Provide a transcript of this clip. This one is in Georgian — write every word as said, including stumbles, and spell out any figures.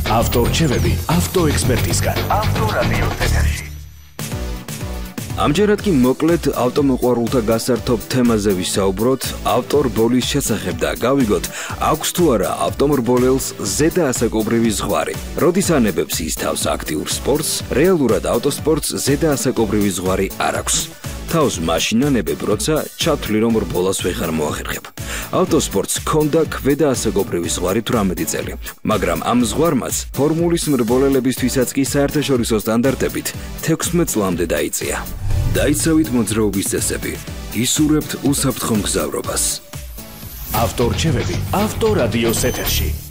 ავტორჩევები ავტოექსპერტისგან. ავტორადიოს ეთერში. ამჯერად კი მოკლედ ავტომოყვარულთა გასართობ თემაზე ვისაუბროთ ავტორბოლის შესახებ და გავიგოთ, აქვს თუ არა ავტომობილელს ზედა ასაკობრივი ზღვარი. როდის ანებებს ის თავს აქტიურ სპორტს, რეალურად ავტოსპორტს ზედა ასაკობრივი ზღვარი არ აქვს. თავს მაშინ ანებებ, როცა ჩათვლი რომ რბოლას ვეღარ მოახერხებ. ავტოსპორტს ჰქონდა ქვედა ასაკობრივი ზღვარი თვრამეტი წელი, მაგრამ ამ ზღვარმაც ფორმულის მრბოლელებისთვისაც კი საერთაშორისო სტანდარტებით თექვსმეტ წლამდე დაიწია. დაიცავით მოძრაობის წესები, ისურვებთ უსაფრთხო მგზავრობას. ავტორჩევები ავტორადიოს ეთერში.